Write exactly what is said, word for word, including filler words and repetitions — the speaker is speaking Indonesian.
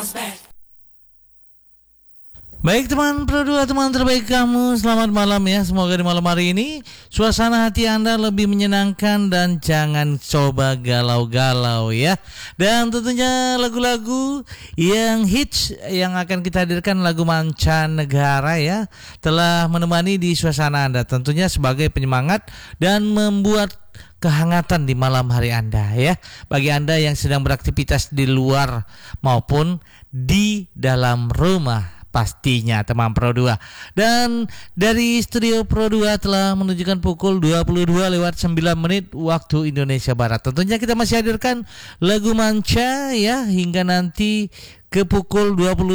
Baik teman Pro dua, teman terbaik kamu, selamat malam ya. Semoga di malam hari ini suasana hati Anda lebih menyenangkan dan jangan coba galau-galau ya. Dan tentunya lagu-lagu yang hits yang akan kita hadirkan, lagu mancanegara ya, telah menemani di suasana Anda, tentunya sebagai penyemangat dan membuat kehangatan di malam hari Anda ya. Bagi Anda yang sedang beraktivitas di luar maupun di dalam rumah pastinya teman Pro dua. Dan dari studio Pro dua telah menunjukkan pukul dua puluh dua lewat sembilan menit waktu Indonesia Barat. Tentunya kita masih hadirkan lagu manca ya hingga nanti ke pukul dua puluh